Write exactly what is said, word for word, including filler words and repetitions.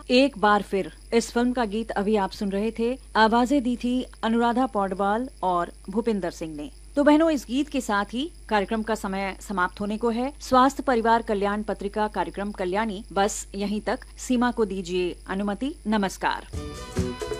एक बार फिर इस फिल्म का गीत अभी आप सुन रहे थे। आवाजें दी थी अनुराधा पौडवाल और भूपिंदर सिंह ने। तो बहनों, इस गीत के साथ ही कार्यक्रम का समय समाप्त होने को है। स्वास्थ्य परिवार कल्याण पत्रिका कार्यक्रम कल्याणी बस यहीं तक। सीमा को दीजिए अनुमति। नमस्कार।